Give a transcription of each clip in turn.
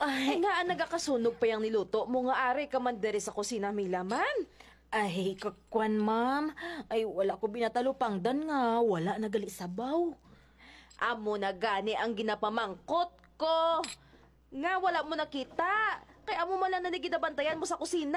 Ay nga, nagakasunog pa yung niluto mo nga ari ka man dere sa kusina may laman. Ay, kakwan, ma'am. Ay, wala ko binatalupangdan nga. Wala nagali sabaw. Amo na gani ang ginapamangkot ko. Nga wala mo nakita. Kaya amo man lang naniginabantayan mo sa kusina.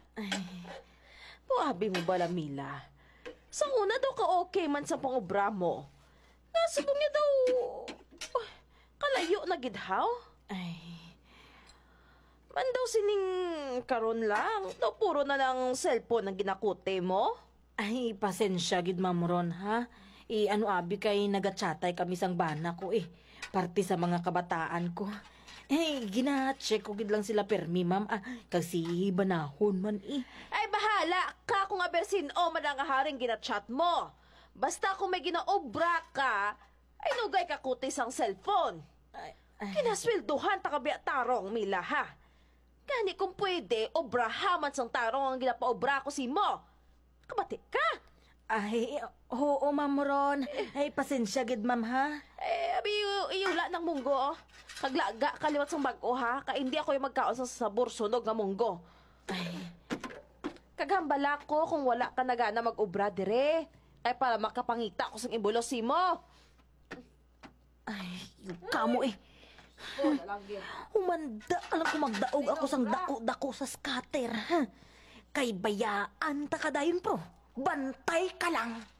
Buhabi mo ba, Lamila? Sa una daw ka okay man sa pangobra mo. Nasubong niya daw... kalayo na gidhaw. Ay, Man daw sining karon lang. Daw puro na lang cellphone ang ginakute mo. ay, pasensya, gid, Ma'am Ron, ha? Ano abi kay nagatsyatay kami sang bana ko, Parte sa mga kabataan ko. Gina-check ko gid lang sila permi, ma'am. Kasi banahon man, Ay bahala ka kung abersin o man ang haring ginachat mo. Basta kung may ginaobra ka, ay nugay ka kutis ang cellphone. Ay, Kinaswelduhan takabi tarong, Mila, ha? Kani kung pwede, obrahaman sang tarong ang ginapaobra ko si mo. Kabati ka? ay, oo, Ma'am Ron. Ay, pasensya gid, ma'am, ha? Abi, iyula ng munggo. Kaglaga, kaliwat sang bag-o, ha? Ka hindi ako yung magkaon sa sabor sunog nga munggo. Ay, Kagambala ko kung wala ka na gana mag-obra dire. Ay para makapangita ko sang imbulos si mo. yung kamo, Humanda, alam ko magdaog ako sang dako-dako sa scatter, ha? Kay bayaan ta kadayon, pro. Bantay ka lang.